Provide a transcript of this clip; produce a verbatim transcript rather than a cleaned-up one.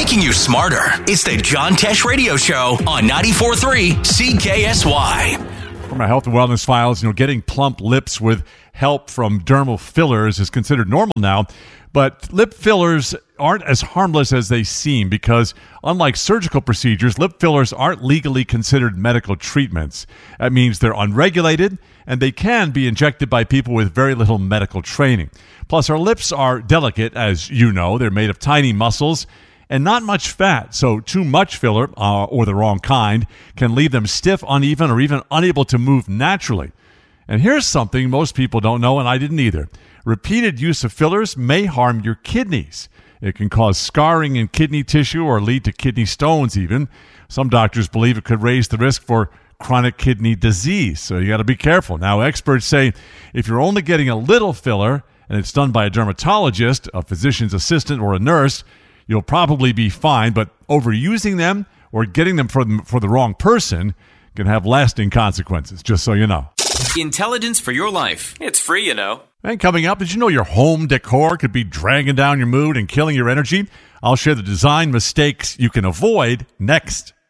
making you smarter. It's the John Tesh Radio Show on ninety-four point three C K S Y. For my health and wellness files, you know, getting plump lips with help from dermal fillers is considered normal now. But lip fillers aren't as harmless as they seem because, unlike surgical procedures, lip fillers aren't legally considered medical treatments. That means they're unregulated, and they can be injected by people with very little medical training. Plus, our lips are delicate, as you know. They're made of tiny muscles and not much fat, so too much filler, uh, or the wrong kind, can leave them stiff, uneven, or even unable to move naturally. And here's something most people don't know, and I didn't either. Repeated use of fillers may harm your kidneys. It can cause scarring in kidney tissue or lead to kidney stones even. Some doctors believe it could raise the risk for chronic kidney disease, so you got to be careful. Now, experts say if you're only getting a little filler and it's done by a dermatologist, a physician's assistant, or a nurse, you'll probably be fine, but overusing them or getting them for the, for the wrong person can have lasting consequences, just so you know. Intelligence for your life. It's free, you know. And coming up, did you know your home decor could be dragging down your mood and killing your energy? I'll share the design mistakes you can avoid next.